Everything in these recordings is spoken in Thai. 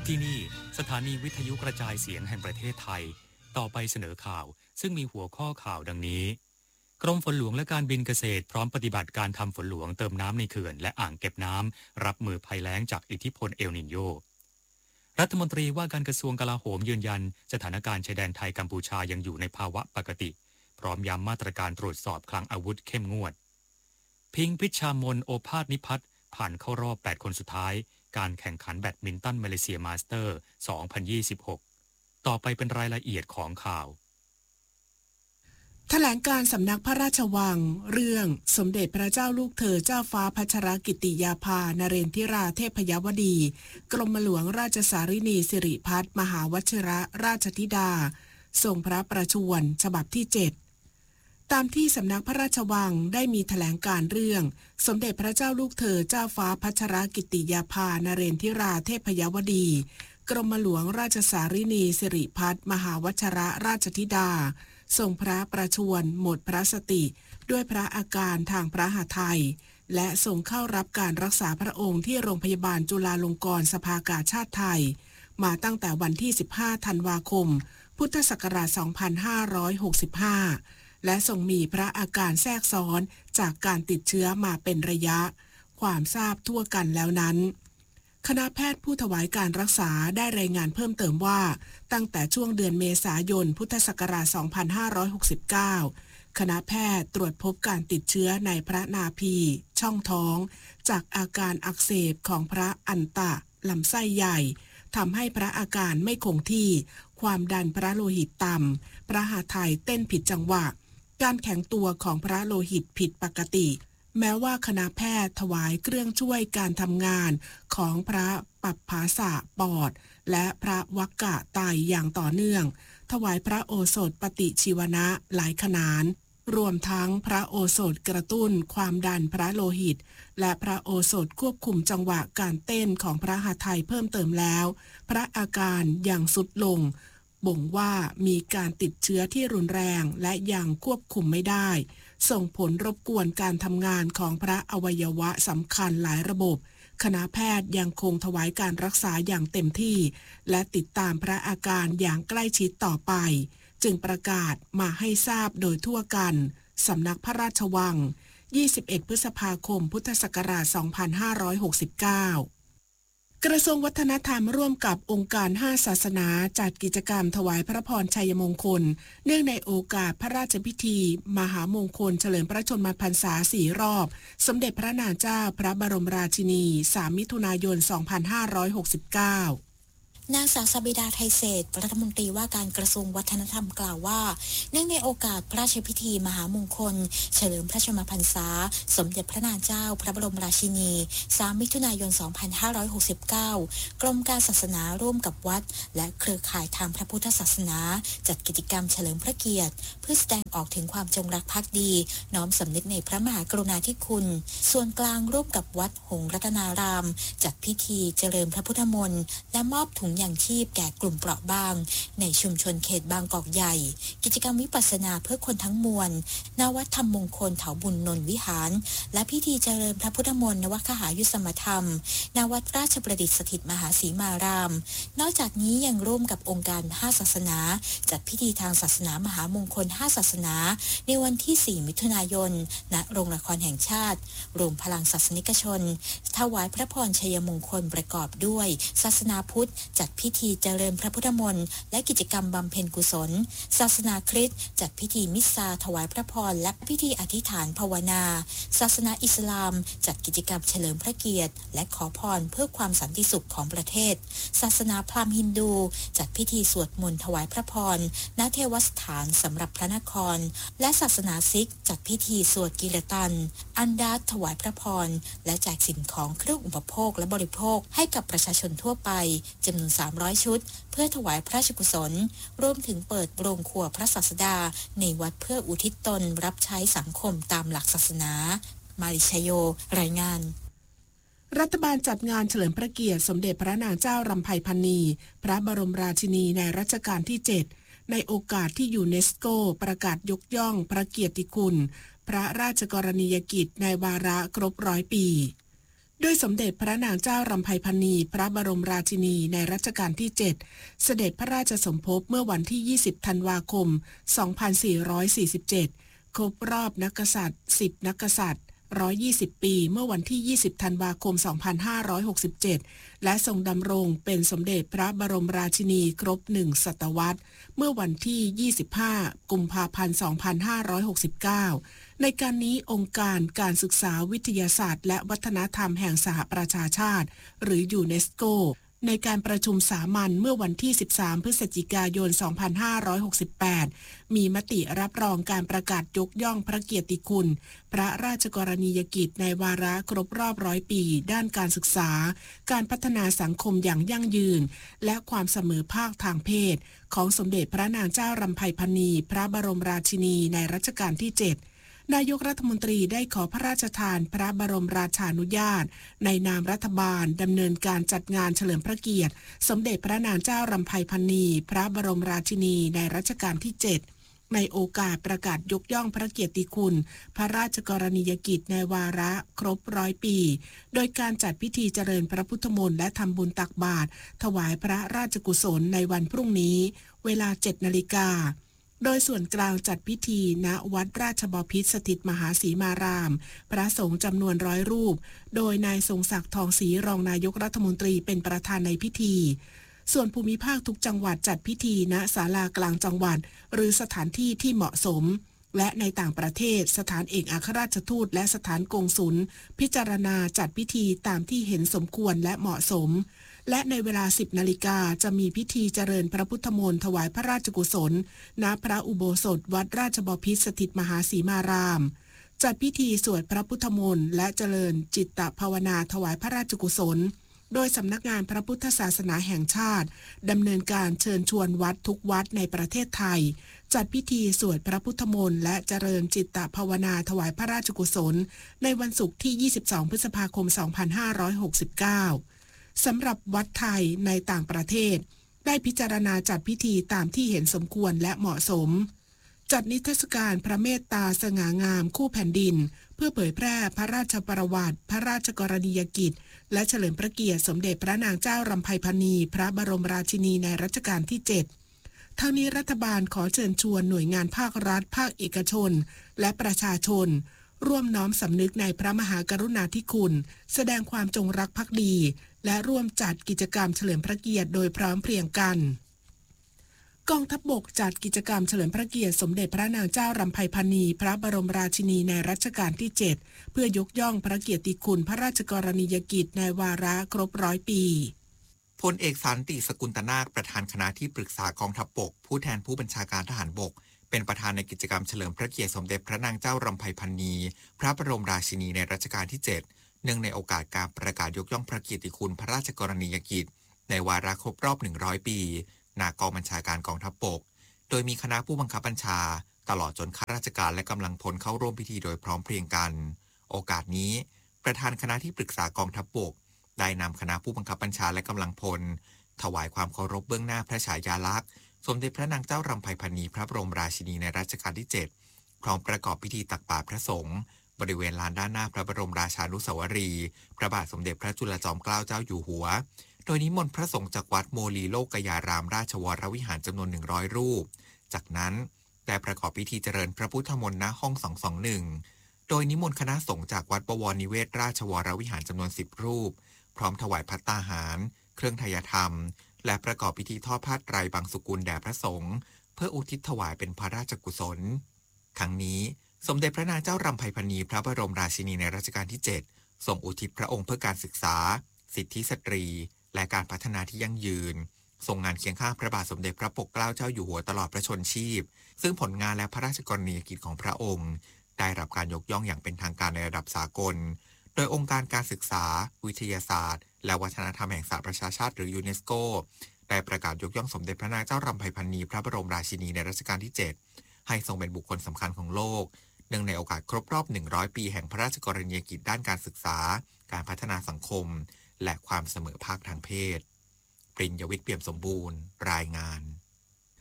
ที่นี่สถานีวิทยุกระจายเสียงแห่งประเทศไทยต่อไปเสนอข่าวซึ่งมีหัวข้อข่าวดังนี้กรมฝนหลวงและการบินเกษตรพร้อมปฏิบัติการทำฝนหลวงเติมน้ำในเขื่อนและอ่างเก็บน้ำรับมือภัยแล้งจากอิทธิพลเอลนิโญรัฐมนตรีว่าการกระทรวงกลาโหมยืนยันสถานการณ์ชายแดนไทยกัมพูชายังอยู่ในภาวะปกติพร้อมย้ำมาตรการตรวจสอบคลังอาวุธเข้มงวดพิงค์พิชชามนโอภาสนิพัฒน์ผ่านเข้ารอบ8คนสุดท้ายการแข่งขันแบดมินตันมาเลเซียมาสเตอร์ 2026 ต่อไปเป็นรายละเอียดของข่าวแถลงการสำนักพระราชวังเรื่องสมเด็จพระเจ้าลูกเธอเจ้าฟ้าพัชรกิติยาภานเรนทิราเทพยวดีกรมหลวงราชสารินีสิริพัฒน์มหาวชิรราชธิดาทรงพระประชวรฉบับที่7ตามที่สำนักพระราชวังได้มีแถลงการเรื่องสมเด็จพระเจ้าลูกเธอเจ้าฟ้าพัชรกิติยาภานเรนทิราเทพยวดีกรมหลวงราชสารินีสิริพัฒน์มหาวชิรราชธิดาทรงพระประชวรหมดพระสติด้วยพระอาการทางพระหฤทัยและทรงเข้ารับการรักษาพระองค์ที่โรงพยาบาลจุฬาลงกรณ์สภากาชาดไทยมาตั้งแต่วันที่15ธันวาคมพุทธศักราช2565และทรงมีพระอาการแทรกซ้อนจากการติดเชื้อมาเป็นระยะความทราบทั่วกันแล้วนั้นคณะแพทย์ผู้ถวายการรักษาได้รายงานเพิ่มเติมว่าตั้งแต่ช่วงเดือนเมษายนพุทธศักราช2569คณะแพทย์ตรวจพบการติดเชื้อในพระนาภีช่องท้องจากอาการอักเสบของพระอันตะลำไส้ใหญ่ทำให้พระอาการไม่คงที่ความดันพระโลหิตต่ำพระหฤทัยเต้นผิดจังหวะการแข็งตัวของพระโลหิตผิดปกติแม้ว่าคณะแพทย์ถวายเครื่องช่วยการทำงานของพระปัปภาสะปอดและพระวักกะไตอย่างต่อเนื่องถวายพระโอสถปฏิชีวนะหลายขนานรวมทั้งพระโอสถกระตุ้นความดันพระโลหิตและพระโอสถควบคุมจังหวะการเต้นของพระหฤทัยเพิ่มเติมแล้วพระอาการยังทรุดลงบ่งว่ามีการติดเชื้อที่รุนแรงและยังควบคุมไม่ได้ส่งผลรบกวนการทำงานของพระอวัยวะสำคัญหลายระบบคณะแพทย์ยังคงถวายการรักษาอย่างเต็มที่และติดตามพระอาการอย่างใกล้ชิดต่อไปจึงประกาศมาให้ทราบโดยทั่วกันสำนักพระราชวัง21พฤษภาคมพุทธศักราช2569กระทรวงวัฒนธรรมร่วมกับองค์การ5ศาสนาจัดกิจกรรมถวายพระพรชัยมงคลเนื่องในโอกาสพระราชพิธีมหามงคลเฉลิมพระชนมพรรษา4รอบสมเด็จพระนางเจ้าพระบรมราชินี3มิถุนายน2569 นางสาวสบิดาไทยเศรษฐ์รัฐมนตรีว่าการกระทรวงวัฒนธรรมกล่าวว่าเนื่องในโอกาสพระราชพิธีมหามงคลเฉลิมพระชนมพรรษาสมเด็จพระนางเจ้าพระบรมราชินี3มิถุนายน2569กรมการศาสนาร่วมกับวัดและเครือข่ายทางพระพุทธศาสนาจัดกิจกรรมเฉลิมพระเกียรติเพื่อแสดงออกถึงความจงรักภักดีน้อมสำนึกในพระมหากรุณาธิคุณส่วนกลางร่วมกับวัดหงส์รัตนารามจัดพิธีเจริญพระพุทธมนต์และมอบถุงอย่างชีพแก่กลุ่มเปราะบางในชุมชนเขตบางกอกใหญ่กิจกรรมวิปัสสนาเพื่อคนทั้งมวลณวัดธรรมมงคลเถาบุญนนท์วิหารและพิธีเจริญพระพุทธมนต์ณวัดคหายุสมธรรมณวัดราชประดิษฐ์สถิตมหาสีมารามนอกจากนี้ยังร่วมกับองค์การ5ศาสนาจัดพิธีทางศาสนามหามงคล5ศาสนาในวันที่4มิถุนายนณโรงละครแห่งชาติรวมพลังศาสนิกชนถวายพระพรชัยมงคลประกอบด้วยศาสนาพุทธจัดพิธีเจริญพระพุทธมนต์และกิจกรรมบำเพ็ญกุศลศาสนาคริสต์จัดพิธีมิสซาถวายพระพรและพิธีอธิษฐานภาวนาศาสนาอิสลามจัดกิจกรรมเฉลิมพระเกียรติและขอพรเพื่อความสันติสุขของประเทศศาสนาพราหมณ์ฮินดูจัดพิธีสวดมนต์ถวายพระพรณเทวสถานสำหรับพระนครและศาสนาซิกจัดพิธีสวดกิรตันอันดาถวายพระพรและแจกสิ่งของเครื่องอุปโภคและบริโภคให้กับประชาชนทั่วไปจำนวน300ชุดเพื่อถวายพระราชกุศลรวมถึงเปิดโรงครัวพระศาสดาในวัดเพื่ออุทิศตนรับใช้สังคมตามหลักศาสนามาริชโยรายงานรัฐบาลจัดงานเฉลิมพระเกียรติสมเด็จพระนางเจ้ารำไพพรรณีพระบรมราชินีในรัชกาลที่7ในโอกาสที่ยูเนสโกประกาศยกย่องพระเกียรติคุณพระราชกรณียกิจในวาระครบ100 ปีด้วยสมเด็จพระนางเจ้ารำไพพรรณีพระบรมราชินีในรัชกาลที่ 7 เสด็จพระราชสมภพเมื่อวันที่ 20 ธันวาคม 2447 ครบรอบนักกษัตริย์ 10 นักกษัตริย์ 120 ปีเมื่อวันที่ 20 ธันวาคม 2567 และทรงดำรงเป็นสมเด็จพระบรมราชินีครบ 1 ศตวรรษเมื่อวันที่ 25 กุมภาพันธ์ 2569 ในการนี้องค์การการศึกษาวิทยาศาสตร์และวัฒนธรรมแห่งสหประชาชาติหรือยูเนสโกในการประชุมสามัญเมื่อวันที่ 13 พฤศจิกายน 2568 มีมติรับรองการประกาศยกย่องพระเกียรติคุณพระราชกรณียกิจในวาระครบรอบ100 ปีด้านการศึกษาการพัฒนาสังคมอย่างยั่งยืนและความเสมอภาคทางเพศของสมเด็จพระนางเจ้ารำไพพรรณีพระบรมราชินีในรัชกาลที่ 7นายกรัฐมนตรีได้ขอพระราชทานพระบรมราชานุญาตในนามรัฐบาลดำเนินการจัดงานเฉลิมพระเกียรติสมเด็จพระนางเจ้ารำไพพรรณีพระบรมราชินีในรัชกาลที่ 7ในโอกาสประกาศยกย่องพระเกียรติคุณพระราชกรณียกิจในวาระครบ100 ปีโดยการจัดพิธีเจริญพระพุทธมนต์และทำบุญตักบาตรถวายพระราชกุศลในวันพรุ่งนี้เวลา 7 นาฬิกาโดยส่วนกลางจัดพิธีณวัดราชบพิตรสถิตมหาสีมารามพระสงฆ์จำนวน100 รูปโดยนายทรงศักดิ์ทองศรีรองนายกรัฐมนตรีเป็นประธานในพิธีส่วนภูมิภาคทุกจังหวัดจัดพิธีณศาลากลางจังหวัดหรือสถานที่ที่เหมาะสมและในต่างประเทศสถานเอกอัครราชทูตและสถานกงสุลพิจารณาจัดพิธีตามที่เห็นสมควรและเหมาะสมและในเวลา 10 นาฬิกาจะมีพิธีเจริญพระพุทธมนต์ถวายพระราชกุศลณพระอุโบสถวัดราชบพิตรสถิตมหาสีมารามจัดพิธีสวดพระพุทธมนต์และเจริญจิตตภาวนาถวายพระราชกุศลโดยสำนักงานพระพุทธศาสนาแห่งชาติดำเนินการเชิญชวนวัดทุกวัดในประเทศไทยจัดพิธีสวดพระพุทธมนต์และเจริญจิตตภาวนาถวายพระราชกุศลในวันศุกร์ที่ 22 พฤษภาคม 2569สำหรับวัดไทยในต่างประเทศได้พิจารณาจัดพิธีตามที่เห็นสมควรและเหมาะสมจัดนิทรรศการพระเมตตาสง่างามคู่แผ่นดินเพื่อเผยแพร่พระราชประวัติพระราชกรณียกิจและเฉลิมพระเกียรติสมเด็จพระนางเจ้ารำไพพรรณีพระบรมราชินีในรัชกาลที่ 7ทั้งนี้รัฐบาลขอเชิญชวนหน่วยงานภาครัฐภาคเอกชนและประชาชนร่วมน้อมสำนึกในพระมหากรุณาธิคุณแสดงความจงรักภักดีและร่วมจัดกิจกรรมเฉลิมพระเกียรติโดยพร้อมเพรียงกันกองทัพบกจัดกิจกรรมเฉลิมพระเกียรติสมเด็จพระนางเจ้ารำไพพรรณีพระบรมราชินีในรัชกาลที่ 7เพื่อยกย่องพระเกียรติคุณพระราชกรณียกิจในวาระครบ100 ปีพลเอกสันติสกุลตนาคประธานคณะที่ปรึกษากองทัพบกผู้แทนผู้บัญชาการทหารบกเป็นประธานในกิจกรรมเฉลิมพระเกียรติสมเด็จพระนางเจ้ารำไพพรรณีพระบรมราชินีในรัชกาลที่ 7เนื่องในโอกาสการประกาศยกย่องพระเกียรติคุณพระราชกรณียกิจในวาระครบรอบ100 ปีณกองบัญชาการกองทัพบกโดยมีคณะผู้บังคับบัญชาตลอดจนข้าราชการและกำลังพลเข้าร่วมพิธีโดยพร้อมเพรียงกันโอกาสนี้ประธานคณะที่ปรึกษากองทัพบกได้นำคณะผู้บังคับบัญชาและกำลังพลถวายความเคารพเบื้องหน้าพระฉายาลักษณ์สมเด็จพระนางเจ้ารำไพพรรณีพระบรมราชินีในรัชกาลที่ 7พร้อมประกอบพิธีตักบาตรพระสงฆ์บริเวณลานด้านหน้าพระบรมราชานุสาวรีย์พระบาทสมเด็จพระจุลจอมเกล้าเจ้าอยู่หัวโดยนิมนต์พระสงฆ์จากวัดโมลีโลกยารามราชวรวิหารจำนวน100 รูปจากนั้นได้ประกอบพิธีเจริญพระพุทธมนต์ณห้อง221โดยนิมนต์คณะสงฆ์จากวัดบวรนิเวศราชวรวิหารจำนวน10 รูปพร้อมถวายภัตตาหารเครื่องไทยธรรมและประกอบพิธีทอดผ้าไตรบางสุกุลแด่พระสงฆ์เพื่ออุทิศถวายเป็นพระราชกุศลครั้งนี้สมเด็จพระนางเจ้ารำไพพรรณีพระบรมราชินีในรัชกาลที่ 7ทรงอุทิศพระองค์เพื่อการศึกษาสิทธิสตรีและการพัฒนาที่ยั่งยืนทรงงานเคียงข้างพระบาทสมเด็จพระปกเกล้าเจ้าอยู่หัวตลอดพระชนชีพซึ่งผลงานและพระราชกรณียกิจของพระองค์ได้รับการยกย่องอย่างเป็นทางการในระดับสากลโดยองค์การการศึกษาวิทยาศาสตร์และวัฒนธรรมแห่งสหประชาชาติหรือยูเนสโกได้ประกาศยกย่องสมเด็จพระนางเจ้ารำไพพรรณีพระบรมราชินีในรัชกาลที่ 7ให้ทรงเป็นบุคคลสำคัญของโลกเนื่องในโอกาสครบรอบ100 ปีแห่งพระราชกรณียกิจด้านการศึกษาการพัฒนาสังคมและความเสมอภาคทางเพศปริญญวิทย์เปี่ยมสมบูรณ์รายงาน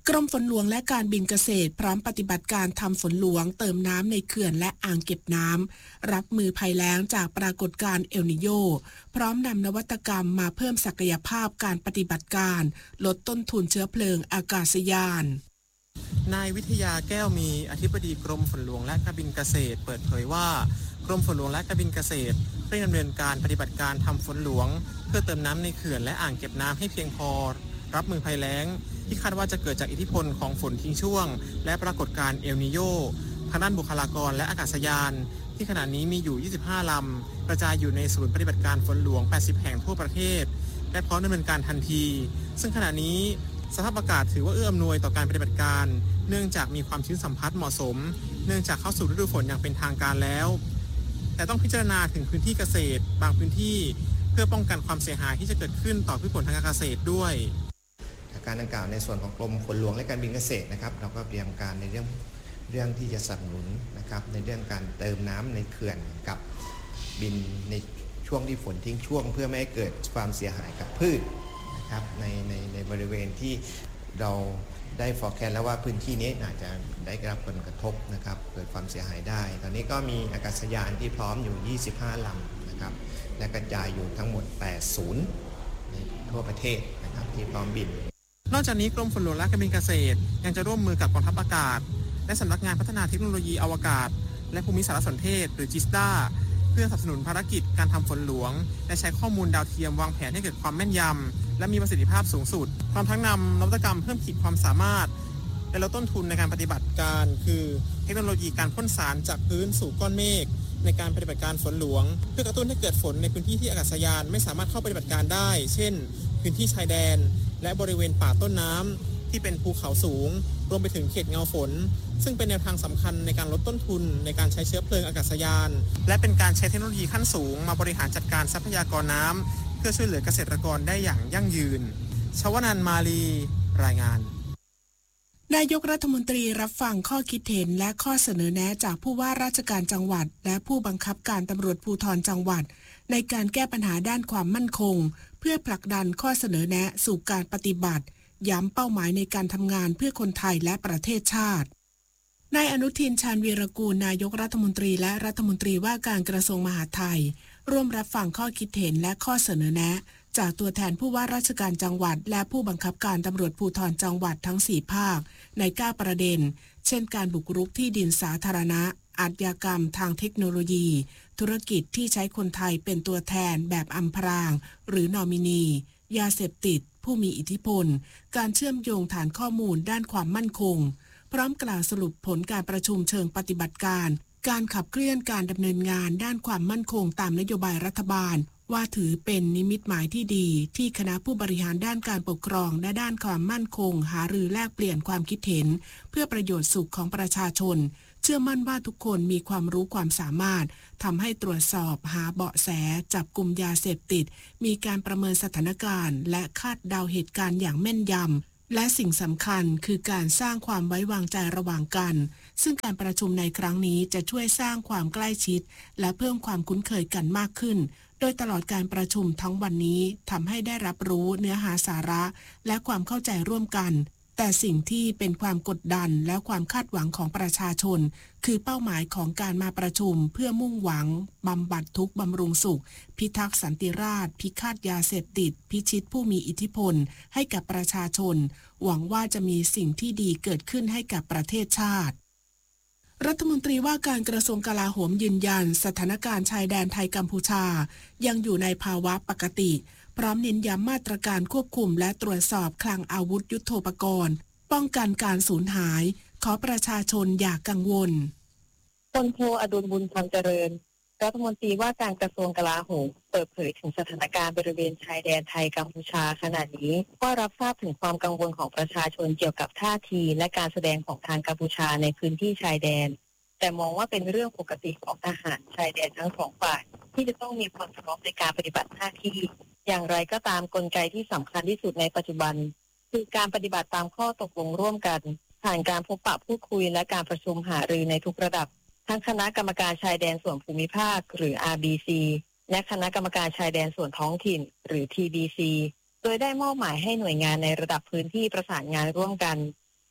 กรมฝนหลวงและการบินเกษตรพร้อมปฏิบัติการทำฝนหลวงเติมน้ำในเขื่อนและอ่างเก็บน้ำรับมือภัยแล้งจากปรากฏการณ์เอลนิโญพร้อมนำนวัตกรรมมาเพิ่มศักยภาพการปฏิบัติการลดต้นทุนเชื้อเพลิงอากาศยานนายวิทยาแก้วมีอธิบดีกรมฝนหลวงและการบินเกษตรเปิดเผยว่ากรมฝนหลวงและการบินเกษตรเร่งดำเนินการปฏิบัติการทำฝนหลวงเพื่อเติมน้ำในเขื่อนและอ่างเก็บน้ำให้เพียงพอรับมือภัยแล้งที่คาดว่าจะเกิดจากอิทธิพลของฝนทิ้งช่วงและปรากฏการณ์เอลนิโญทางด้านบุคลากรและอากาศยานที่ขณะนี้มีอยู่25ลำกระจายอยู่ในศูนย์ปฏิบัติการฝนหลวง80แห่งทั่วประเทศและพร้อมดำเนินการทันทีซึ่งขณะนี้สภาพอากาศถือว่าเอื้ออำนวยต่อการปฏิบัติการเนื่องจากมีความชื้นสัมพัทธ์เหมาะสมเนื่องจากเข้าสู่ฤดูฝนอย่างเป็นทางการแล้วแต่ต้องพิจารณาถึงพื้นที่เกษตรบางพื้นที่เพื่อป้องกันความเสียหายที่จะเกิดขึ้นต่อพืชผลทางการเกษตรด้วยการดังกล่าวในส่วนของกรมฝนหลวงและการบินเกษตรนะครับเราก็เตรียมการในเรื่องที่จะสนับสนุนนะครับในเรื่องการเติมน้ำในเขื่อนกับบินในช่วงที่ฝนทิ้งช่วงเพื่อไม่ให้เกิดความเสียหายกับพืชนะครับในบริเวณที่เราได้ forecast แล้วว่าพื้นที่นี้อาจจะได้รับผลกระทบนะครับเกิดความเสียหายได้ตอนนี้ก็มีอากาศยานที่พร้อมอยู่25ลำนะครับและกระจายอยู่ทั้งหมด8ศูนย์ในทั่วประเทศนะครับที่พร้อมบินนอกจากนี้กรมฝนหลวงและการบินเกษตรยังจะร่วมมือกับกองทัพอากาศและสำนักงานพัฒนาเทคโนโลยีอวกาศและภูมิสารสนเทศหรือจิสดาเพื่อสนับสนุนภารกิจการทำฝนหลวงและใช้ข้อมูลดาวเทียมวางแผนให้เกิดความแม่นยำและมีประสิทธิภาพสูงสุดพร้อมทั้งนำนวัตกรรมเพิ่มขีดความสามารถและลดต้นทุนในการปฏิบัติการคือเทคโนโลยีการพ่นสารจากพื้นสู่ก้อนเมฆในการปฏิบัติการฝนหลวงเพื่อกระตุ้นให้เกิดฝนในพื้นที่ที่อากาศยานไม่สามารถเข้าปฏิบัติการได้เช่นพื้นที่ชายแดนและบริเวณป่าต้นน้ำที่เป็นภูเขาสูงรวมไปถึงเขตเงาฝนซึ่งเป็นแนวทางสำคัญในการลดต้นทุนในการใช้เชื้อเพลิงอากาศยานและเป็นการใช้เทคโนโลยีขั้นสูงมาบริหารจัดการทรัพยากรน้ำเพื่อช่วยเหลือเกษตรกรได้อย่างยั่งยืนชวนันท์มาลีรายงานนายกรัฐมนตรีรับฟังข้อคิดเห็นและข้อเสนอแนะจากผู้ว่าราชการจังหวัดและผู้บังคับการตำรวจภูธรจังหวัดในการแก้ปัญหาด้านความมั่นคงเพื่อผลักดันข้อเสนอแนะสู่การปฏิบัติย้ำเป้าหมายในการทำงานเพื่อคนไทยและประเทศชาตินายอนุทินชาญวีรกูลนายกรัฐมนตรีและรัฐมนตรีว่าการกระทรวงมหาดไทยร่วมรับฟังข้อคิดเห็นและข้อเสนอแนะจากตัวแทนผู้ว่าราชการจังหวัดและผู้บังคับการตำรวจภูธรจังหวัดทั้ง4ภาคใน9ประเด็นเช่นการบุกรุกที่ดินสาธารณะอาชญากรรมทางเทคโนโลยีธุรกิจที่ใช้คนไทยเป็นตัวแทนแบบอำพรางหรือนอมินียาเสพติดผู้มีอิทธิพลการเชื่อมโยงฐานข้อมูลด้านความมั่นคงพร้อมกล่าวสรุปผลการประชุมเชิงปฏิบัติการการขับเคลื่อนการดำเนินงานด้านความมั่นคงตามนโยบายรัฐบาลว่าถือเป็นนิมิตหมายที่ดีที่คณะผู้บริหารด้านการปกครองและด้านความมั่นคงหารือแลกเปลี่ยนความคิดเห็นเพื่อประโยชน์สุขของประชาชนเชื่อมั่นว่าทุกคนมีความรู้ความสามารถทำให้ตรวจสอบหาเบาะแสจับกุมยาเสพติดมีการประเมินสถานการณ์และคาดเดาเหตุการณ์อย่างแม่นยำและสิ่งสำคัญคือการสร้างความไว้วางใจระหว่างกันซึ่งการประชุมในครั้งนี้จะช่วยสร้างความใกล้ชิดและเพิ่มความคุ้นเคยกันมากขึ้นโดยตลอดการประชุมทั้งวันนี้ทำให้ได้รับรู้เนื้อหาสาระและความเข้าใจร่วมกันแต่สิ่งที่เป็นความกดดันและความคาดหวังของประชาชนคือเป้าหมายของการมาประชุมเพื่อมุ่งหวังบำบัดทุกข์บำรุงสุขพิทักษ์สันติราษฎร์พิฆาตยาเสพติดพิชิตผู้มีอิทธิพลให้กับประชาชนหวังว่าจะมีสิ่งที่ดีเกิดขึ้นให้กับประเทศชาติรัฐมนตรีว่าการกระทรวงกลาโหมยืนยันสถานการณ์ชายแดนไทยกัมพูชายังอยู่ในภาวะปกติพร้อมเน้นย้ำมาตรการควบคุมและตรวจสอบคลังอาวุธยุทโธปกรณ์ป้องกันการสูญหายขอประชาชนอย่ากังวลพลโทอดุลบุญธรรมเจริญรัฐมนตรีว่าการกระทรวงกลาโหมเปิดเผยถึงสถานการณ์บริเวณชายแดนไทยกัมพูชาขณะนี้ก็รับทราบถึงความกังวลของประชาชนเกี่ยวกับท่าทีและการแสดงของทางกัมพูชาในพื้นที่ชายแดนแต่มองว่าเป็นเรื่องปกติของทหารชายแดนทั้งสองฝ่ายที่จะต้องมีความพร้อมในการปฏิบัติหน้าที่อย่างไรก็ตามกลไกที่สำคัญที่สุดในปัจจุบันคือการปฏิบัติตามข้อตกลงร่วมกันผ่านการพบปะพูดคุยและการประชุมหารือในทุกระดับทั้งคณะกรรมการชายแดนส่วนภูมิภาคหรือ RBC และคณะกรรมการชายแดนส่วนท้องถิ่นหรือ TBC โดยได้มอบหมายให้หน่วยงานในระดับพื้นที่ประสานงานร่วมกัน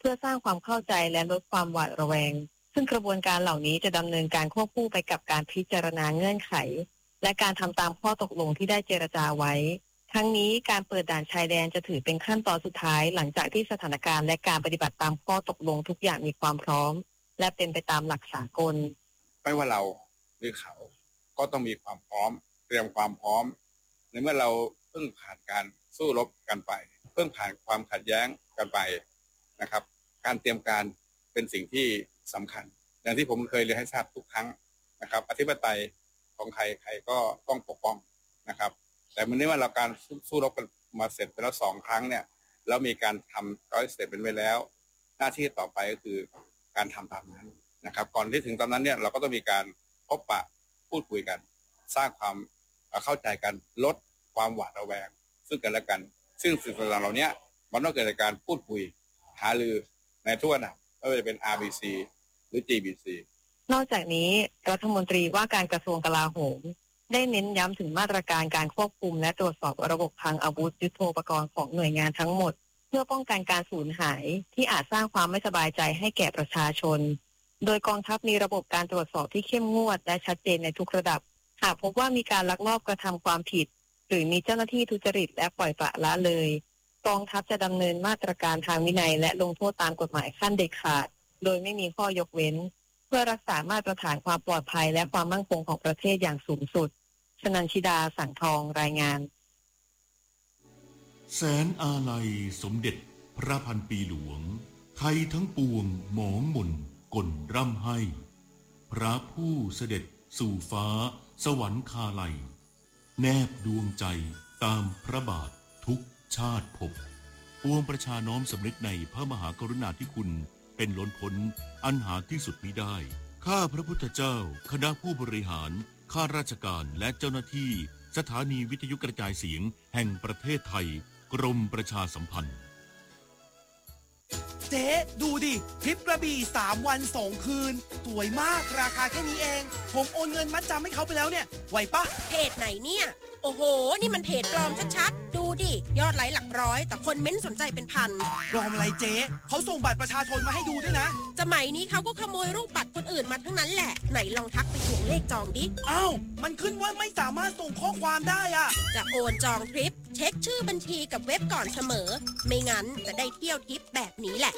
เพื่อสร้างความเข้าใจและลดความหวาดระแวงซึ่งกระบวนการเหล่านี้จะดำเนินการควบคู่ไปกับการพิจารณาเงื่อนไขและการทำตามข้อตกลงที่ได้เจรจาไว้ทั้งนี้การเปิดด่านชายแดนจะถือเป็นขั้นตอนสุดท้ายหลังจากที่สถานการณ์และการปฏิบัติตามข้อตกลงทุกอย่างมีความพร้อมและเป็นไปตามหลักสากลไม่ว่าเราหรือเขาก็ต้องมีความพร้อมเตรียมความพร้อมในเมื่อเราเพิ่งผ่านการสู้รบกันไปเพิ่งผ่านความขัดแย้งกันไปนะครับการเตรียมการเป็นสิ่งที่สำคัญอย่างที่ผมเคยเรียนให้ทราบทุกครั้งนะครับอธิปไตยของใครใครก็ต้องปกป้องนะครับแต่เมื่อว่าเราการสู้รบกันมาเสร็จไปแล้ว2 ครั้งเนี่ยแล้วมีการทำเสร็จเป็นไปแล้วหน้าที่ต่อไปก็คือการทำตามนั้นนะครับก่อนที่ถึงตอนนั้นเนี่ยเราก็ต้องมีการพบปะพูดคุยกันสร้างความเข้าใจกันลดความหวาดระแวงซึ่งกันและกันซึ่งสิ่งต่างๆเหล่านี้มันต้องเกิดจากการพูดคุยหารือในทุกระดับไม่ว่าจะเป็น RBC หรือ GBC นอกจากนี้รัฐมนตรีว่าการกระทรวงกลาโหมได้เน้นย้ำถึงมาตรการการควบคุมและตรวจสอบระบบคลังอาวุธยุทโธปกรณ์ของหน่วยงานทั้งหมดเพื่อป้องกันการสูญหายที่อาจสร้างความไม่สบายใจให้แก่ประชาชนโดยกองทัพมีระบบการตรวจสอบที่เข้มงวดและชัดเจนในทุกระดับหากพบว่ามีการลักลอบกระทำความผิดหรือมีเจ้าหน้าที่ทุจริตและปล่อยปละละเลยกองทัพจะดำเนินมาตรการทางวินัยและลงโทษตามกฎหมายขั้นเด็ดขาดโดยไม่มีข้อยกเว้นเพื่อรักษามาตรฐานความปลอดภัยและความมั่นคงของประเทศอย่างสูงสุดชนันชิดาสังทองรายงานแสนอาลัยสมเด็จพระพันปีหลวงไทยทั้งปวงหมองหม่นก่นร่ำให้พระผู้เสด็จสู่ฟ้าสวรรคาลัยแนบดวงใจตามพระบาททุกชาติภพปวงประชาน้อมสำนึกในพระมหากรุณาธิคุณเป็นล้นพ้นอันหาที่สุดมิได้ข้าพระพุทธเจ้าคณะผู้บริหารข้าราชการและเจ้าหน้าที่สถานีวิทยุกระจายเสียงแห่งประเทศไทยกรมประชาสัมพันธ์เจ๊ดูดิทริปกระบี่3 วัน 2 คืนสวยมากราคาแค่นี้เองผมโอนเงินมัดจำให้เขาไปแล้วเนี่ยไหวปะเพจไหนเนี่ยโอ้โหนี่มันเพจปลอมชัดๆดูดิยอดไลค์หลักร้อยแต่คนเม้นสนใจเป็นพันปลอมอะไรเจ๊เขาส่งบัตรประชาชนมาให้ดูด้วยนะสมัยนี้เขาก็ขโมยรูปบัตรคนอื่นมาทั้งนั้นแหละไหนลองทักไปทวงเลขจองดิอ้าวมันขึ้นว่าไม่สามารถส่งข้อความได้อะจะโอนจองทริปเช็คชื่อบัญชีกับเว็บก่อนเสมอไม่งั้นจะได้เที่ยวทริปแบบนี้แหละ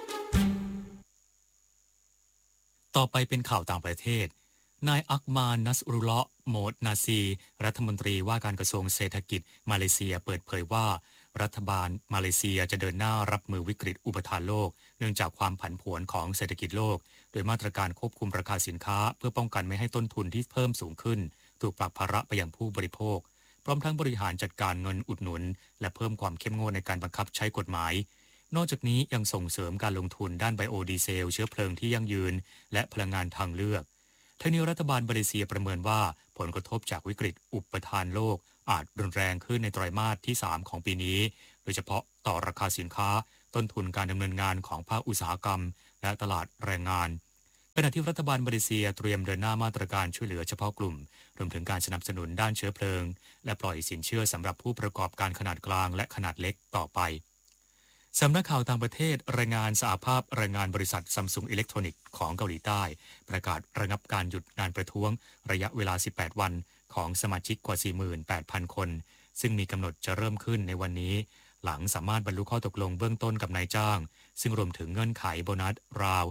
ต่อไปเป็นข่าวต่างประเทศนายอักมานัสรุเลาะโมดนาซีรัฐมนตรีว่าการกระทรวงเศรษฐกิจมาเลเซียเปิดเผยว่ารัฐบาลมาเลเซียจะเดินหน้ารับมือวิกฤตอุปทานโลกเนื่องจากความผันผวนของเศรษฐกิจโลกโดยมาตรการควบคุมราคาสินค้าเพื่อป้องกันไม่ให้ต้นทุนที่เพิ่มสูงขึ้นถูกผลักภาระไปยังผู้บริโภคพร้อมทั้งบริหารจัดการเงินอุดหนุนและเพิ่มความเข้มงวดในการบังคับใช้กฎหมายนอกจากนี้ยังส่งเสริมการลงทุนด้านไบโอดีเซลเชื้อเพลิงที่ยั่งยืนและพลังงานทางเลือกทั้งนี้รัฐบาลมาเลเซียประเมินว่าผลกระทบจากวิกฤตอุปทานโลกอาจรุนแรงขึ้นในไตรมาสที่3ของปีนี้โดยเฉพาะต่อราคาสินค้าต้นทุนการดำเนินงานของภาคอุตสาหกรรมและตลาดแรงงานขณะที่รัฐบาลมาเลเซียเตรียมเดินหน้ามาตรการช่วยเหลือเฉพาะกลุ่มรวมถึงการสนับสนุนด้านเชื้อเพลิงและปล่อยสินเชื่อสำหรับผู้ประกอบการขนาดกลางและขนาดเล็กต่อไปสำนักข่าวต่างประเทศรายงานสหภาพแรงงานบริษัทซัมซุงอิเล็กทรอนิกส์ของเกาหลีใต้ประกาศระงับการหยุดงานประท้วงระยะเวลา18 วันของสมาชิกกว่า 48,000 คนซึ่งมีกำหนดจะเริ่มขึ้นในวันนี้หลังสามารถบรรลุข้อตกลงเบื้องต้นกับนายจ้างซึ่งรวมถึงเงื่อนไขโบนัสราว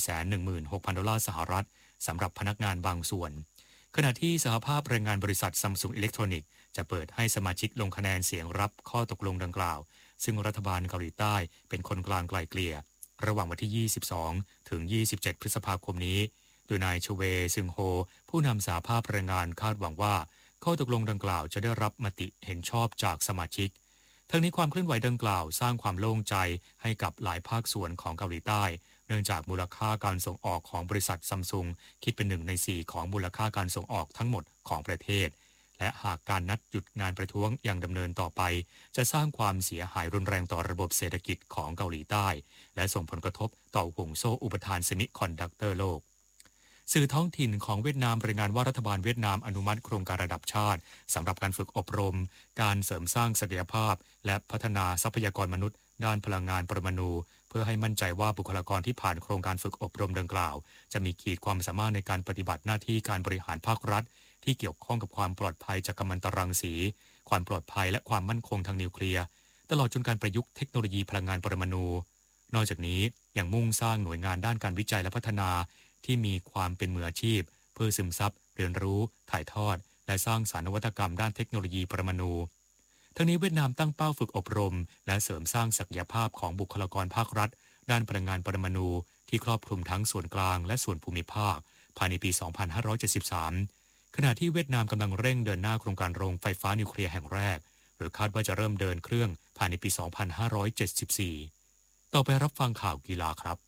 $416,000 สหรัฐสำหรับพนักงานบางส่วนขณะที่สหภาพแรงงานบริษัทซัมซุงอิเล็กทรอนิกส์จะเปิดให้สมาชิกลงคะแนนเสียงรับข้อตกลงดังกล่าวซึ่งรัฐบาลเกาหลีใต้เป็นคนกลางไกล่เกลี่ยระหว่างวันที่ 22 ถึง 27 พฤษภาคมนี้โดยนายชเวซึงโฮผู้นำสหภาพแรงงานคาดหวังว่าข้อตกลงดังกล่าวจะได้รับมติเห็นชอบจากสมาชิกทั้งนี้ความเคลื่อนไหวดังกล่าวสร้างความโล่งใจให้กับหลายภาคส่วนของเกาหลีใต้เนื่องจากมูลค่าการส่งออกของบริษัทซัมซุงคิดเป็น1 ใน 4ของมูลค่าการส่งออกทั้งหมดของประเทศและหากการนัดหยุดงานประท้วงยังดำเนินต่อไปจะสร้างความเสียหายรุนแรงต่อระบบเศรษฐกิจของเกาหลีใต้และส่งผลกระทบต่อห่วงโซ่อุปทานเซมิคอนดักเตอร์โลกสื่อท้องถิ่นของเวียดนามรายงานว่ารัฐบาลเวียดนามอนุมัติโครงการระดับชาติสำหรับการฝึกอบรมการเสริมสร้างศักยภาพและพัฒนาทรัพยากรมนุษย์ด้านพลังงานปรมาณูเพื่อให้มั่นใจว่าบุคลากรที่ผ่านโครงการฝึกอบรมดังกล่าวจะมีขีดความสามารถในการปฏิบัติหน้าที่การบริหารภาครัฐที่เกี่ยวข้องกับความปลอดภัยจากกัมมันตรังสีความปลอดภัยและความมั่นคงทางนิวเคลียร์ตลอดจนการประยุกต์เทคโนโลยีพลังงานปรมาณูนอกจากนี้ยังมุ่งสร้างหน่วยงานด้านการวิจัยและพัฒนาที่มีความเป็นมืออาชีพเพื่อซึมซับเรียนรู้ถ่ายทอดและสร้างสรรค์นวัตกรรมด้านเทคโนโลยีปรมาณูทั้งนี้เวียดนามตั้งเป้าฝึกอบรมและเสริมสร้างศักยภาพของบุคลากรภาครัฐด้านพลังงานปรมาณูที่ครอบคลุมทั้งส่วนกลางและส่วนภูมิภาคภายในปี 2573 ขณะที่เวียดนามกำลังเร่งเดินหน้าโครงการโรงไฟฟ้านิวเคลียร์แห่งแรกหรือคาดว่าจะเริ่มเดินเครื่องภายในปี 2574 ต่อไปรับฟังข่าวกีฬาครับ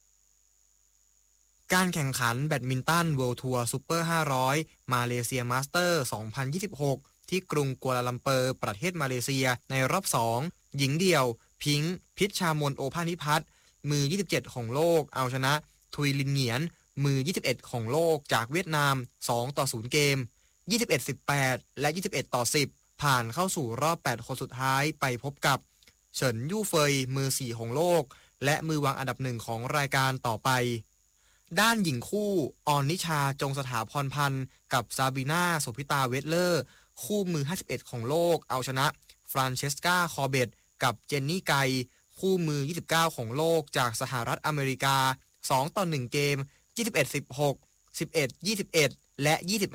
การแข่งขันแบดมินตันเวิลด์ทัวร์ซุปเปอร์500มาเลเซียมาสเตอร์ 2026 ที่กรุงกัวลาลัมเปอร์ประเทศมาเลเซียในรอบ 2 หญิงเดี่ยวพิงค์พิชชามนโอภานิพัฒน์มือ 27 ของโลกเอาชนะทุยลินเหงียนมือ 21 ของโลกจากเวียดนาม 2-0 เกม 21-18 และ 21-10 ผ่านเข้าสู่รอบ 8 คนสุดท้ายไปพบกับเฉินยู่เฟยมือ 4 ของโลกและมือวางอันดับ 1 ของรายการต่อไปด้านหญิงคู่ออนนิชาจงสถาพรพันธ์กับซาบีนาโสภิตาเวทเลอร์คู่มือ 51 ของโลกเอาชนะฟรานเชสกาคอร์เบตกับเจนนี่ไกคู่มือ 29 ของโลกจากสหรัฐอเมริกา 2-1 เกม 21-16 11-21 และ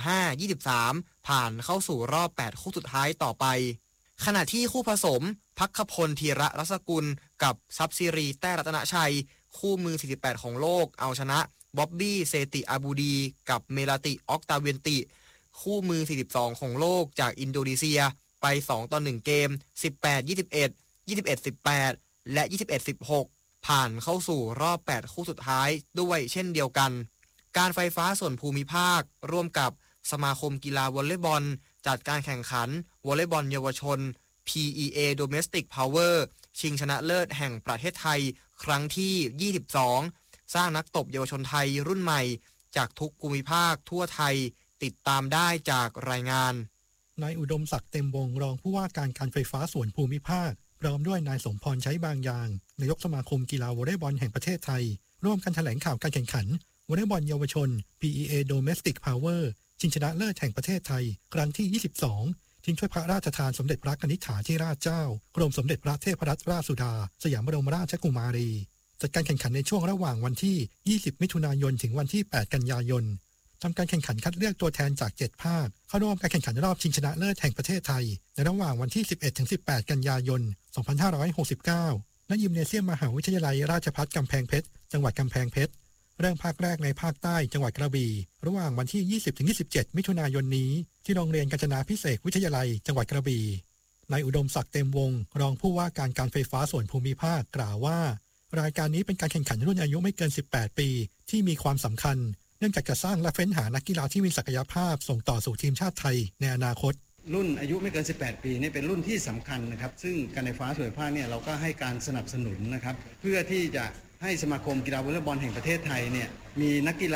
25-23 ผ่านเข้าสู่รอบ 8 คู่สุดท้ายต่อไปขณะที่คู่ผสมภัคพลธีระรัศกุลกับซับซิรีแต้รัตนชัยคู่มือ 48 ของโลกเอาชนะบ๊อบบี้เซติอาบูดีกับเมลาติออกตาเวียนติคู่มือ 42 ของโลกจากอินโดนีเซียไป 2-1 เกม 18-21 21-18 และ 21-16 ผ่านเข้าสู่รอบ 8 คู่สุดท้ายด้วยเช่นเดียวกันการไฟฟ้าส่วนภูมิภาคร่วมกับสมาคมกีฬาวอลเลย์บอลจัดการแข่งขันวอลเลย์บอลเยาวชน PEA Domestic Power ชิงชนะเลิศแห่งประเทศไทยครั้งที่ 22 สร้างนักตบเยาวชนไทยรุ่นใหม่จากทุกภูมิภาคทั่วไทยติดตามได้จากรายงานนายอุดมศักดิ์เต็มวงรองผู้ว่าการไฟฟ้าส่วนภูมิภาคพร้อมด้วยนายสมพรใช้บางอย่างนายกสมาคมกีฬาวอลเลย์บอลแห่งประเทศไทยร่วมกันแถลงข่าวการแข่งขันวอลเลย์บอลเยาวชน PEA Domestic Power ชิงชนะเลิศแห่งประเทศไทยครั้งที่ 22ชิงถ้วยพระราชทานสมเด็จพระกนิษฐาธิราชเจ้ากรมสมเด็จพระเทพรัตนราชสุดาสยามบรมราชกุมารีจัดการแข่งขันในช่วงระหว่างวันที่ 20 มิถุนายนถึงวันที่ 8 กันยายนทำการแข่งขันคัดเลือกตัวแทนจาก 7 ภาคเข้าร่วมการแข่งขันรอบชิงชนะเลิศแห่งประเทศไทยในระหว่างวันที่ 11-18 กันยายน 2569 ณ ยิมเนเซียมมหาวิทยาลัยราชภัฏกำแพงเพชรจังหวัดกำแพงเพชรเริ่มภาคแรกในภาคใต้จังหวัดกระบี่ระหว่างวันที่ 20-27 มิถุนายนนี้ที่โรงเรียนกาญจนาภิเษกวิทยาลัยจังหวัดกระบี่นายอุดมศักดิ์เต็มวงรองผู้ว่าการไฟฟ้าส่วนภูมิภาคกล่าวว่ารายการนี้เป็นการแข่งขันรุ่นอายุไม่เกิน 18 ปีที่มีความสำคัญเนื่องจากจะสร้างและเฟ้นหานักกีฬาที่มีศักยภาพส่งต่อสู่ทีมชาติไทยในอนาคตรุ่นอายุไม่เกิน 18 ปีนี่เป็นรุ่นที่สำคัญนะครับซึ่งการไฟฟ้าส่วนภูมิภาคเนี่ยเราก็ให้การสนับสนุนนะครับเพื่อที่จะให้สมาคมกีฬาวอลเลย์บอลแห่งประเทศไทยเนี่ยมีนักกีฬ